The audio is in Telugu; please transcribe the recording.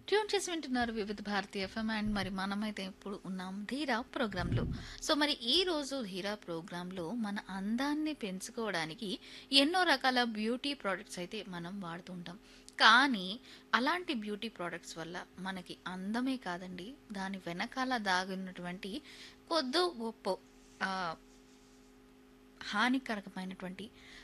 ట్యూన్ చేసి వింటున్నారు వివిధ భారతి ఎఫ్ఎం అండ్ మరి మనమైతే ఇప్పుడు ఉన్నాం ధీరా ప్రోగ్రాంలో. సో మరి ఈ రోజు ధీరా ప్రోగ్రాంలో మన అందాన్ని పెంచుకోవడానికి ఎన్నో రకాల బ్యూటీ ప్రోడక్ట్స్ అయితే మనం వాడుతూ ఉంటాం. కానీ అలాంటి బ్యూటీ ప్రోడక్ట్స్ వల్ల మనకి అందమే కాదండి, దాని వెనకాల దాగినటువంటి కొద్దో గొప్ప ఆ, హానికరకమైనటువంటి